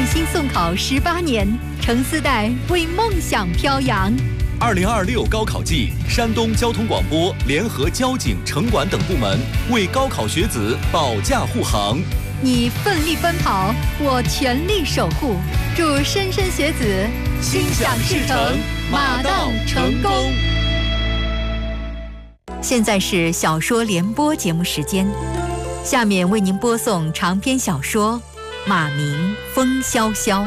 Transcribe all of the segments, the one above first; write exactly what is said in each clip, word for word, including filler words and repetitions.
心送考十八年，程思代为梦想飘扬。 二零二六高考季，山东交通广播联合交警、城管等部门为高考学子保驾护航。 你奋力奔跑，我全力守护。祝莘莘学子心想事成，马到成功。现在是小说联播节目时间，下面为您播送长篇小说《马明风萧萧》。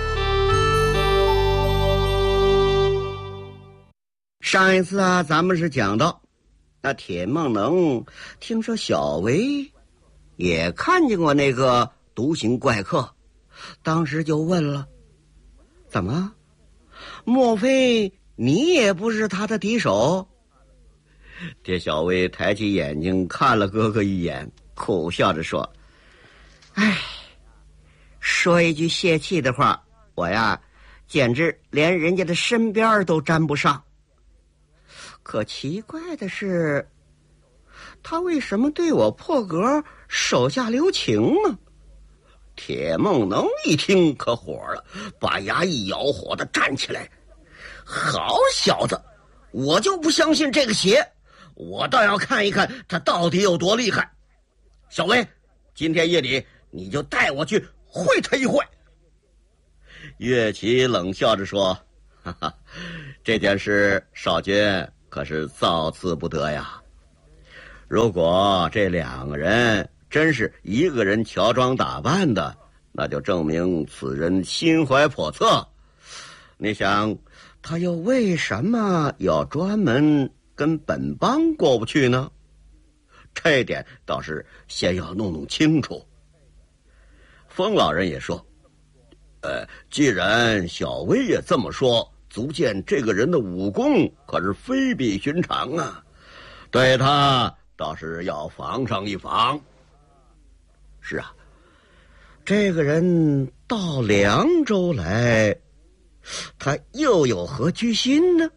上一次啊，咱们是讲到那铁梦能听说小维也看见过那个独行怪客，当时就问了：怎么，莫非你也不是他的敌手？铁小薇抬起眼睛看了哥哥一眼，苦笑着说：哎，说一句泄气的话，我呀简直连人家的身边都沾不上。可奇怪的是，他为什么对我破格手下留情呢？铁梦能一听可火了，把牙一咬，火的站起来：好小子，我就不相信这个邪，我倒要看一看他到底有多厉害。小薇，今天夜里你就带我去会他一会。岳琪冷笑着说：哈哈，这件事少君可是造次不得呀。如果这两个人真是一个人乔装打扮的，那就证明此人心怀叵测。你想，他又为什么要专门跟本帮过不去呢？这点倒是先要弄弄清楚。风老人也说：呃，既然小薇也这么说，足见这个人的武功可是非比寻常啊，对他倒是要防上一防。是啊，这个人到凉州来，他又有何居心呢？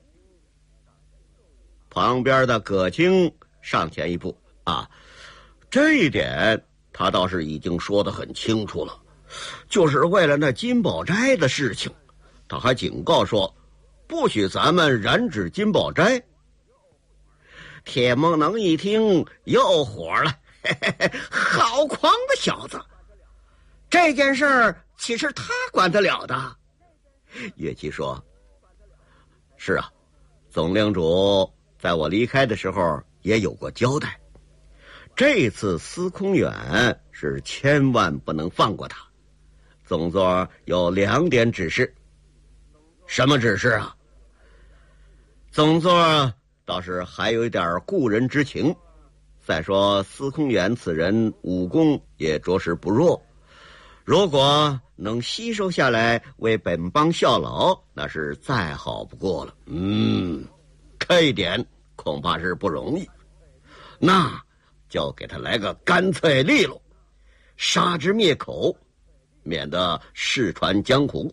旁边的葛青上前一步：啊，这一点他倒是已经说得很清楚了，就是为了那金宝斋的事情，他还警告说不许咱们染指金宝斋。铁梦能一听又火了：嘿嘿嘿，好狂的小子，这件事儿岂是他管得了的？岳琪说：是啊，总领主在我离开的时候也有过交代，这次司空远是千万不能放过他。总座有两点指示。什么指示啊？总座倒是还有一点故人之情，再说司空远此人武功也着实不弱，如果能吸收下来为本帮效劳，那是再好不过了。嗯，这一点恐怕是不容易，那就给他来个干脆利落，杀之灭口，免得世传江湖。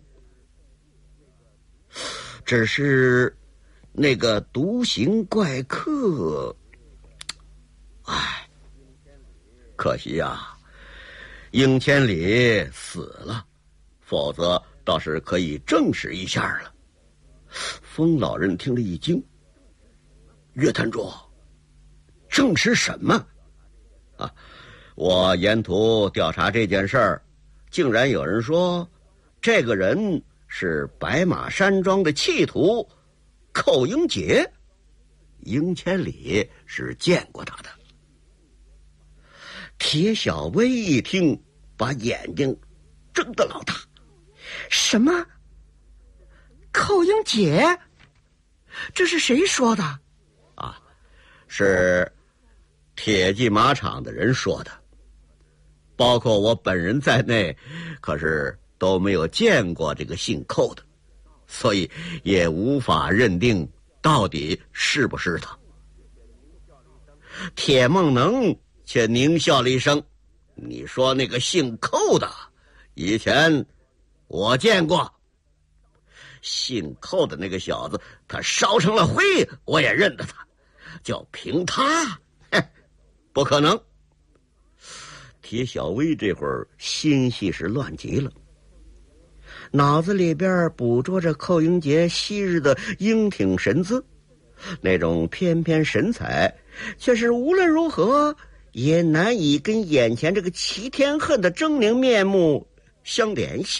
只是那个独行怪客，唉，可惜呀，应千里死了，否则倒是可以证实一下了。风老人听了一惊：岳坛主，证实什么？啊，我沿途调查这件事儿，竟然有人说这个人是白马山庄的弃徒寇英杰，应千里是见过他的。铁小薇一听，把眼睛睁得老大：什么？寇英杰？这是谁说的？啊，是铁骑马场的人说的，包括我本人在内，可是都没有见过这个姓寇的，所以也无法认定到底是不是他。铁梦能却狞笑了一声：你说那个姓寇的，以前我见过。姓寇的那个小子，他烧成了灰，我也认得他，就凭他，嘿，不可能。铁小薇这会儿心系是乱极了， 脑子里边捕捉着寇英杰昔日的英挺神姿，那种翩翩神采，却是无论如何也难以跟眼前这个齐天恨的狰狞面目相联系。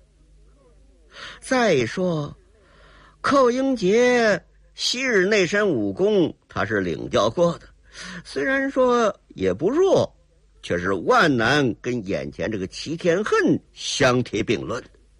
再说，寇英杰昔日那身武功他是领教过的，虽然说也不弱，却是万难跟眼前这个齐天恨相提并论。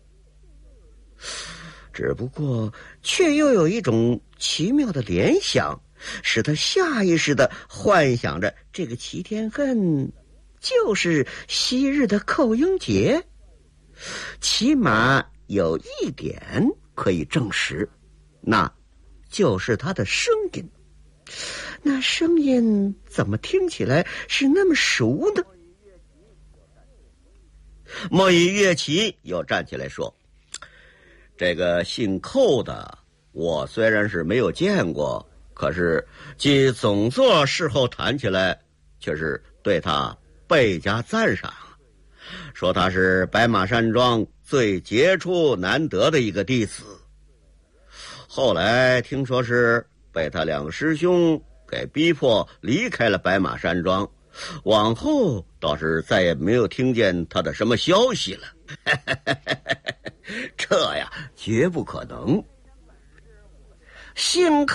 只不过却又有一种奇妙的联想，使他下意识地幻想着这个齐天恨就是昔日的寇英杰。起码有一点可以证实，那就是他的声音。那声音怎么听起来是那么熟呢？莫以乐琪又站起来说，这个姓寇的我虽然是没有见过，可是据总座事后谈起来，却是对他倍加赞赏，说他是白马山庄最杰出难得的一个弟子。后来听说是被他两个师兄给逼迫离开了白马山庄，往后倒是再也没有听见他的什么消息了。这呀绝不可能。姓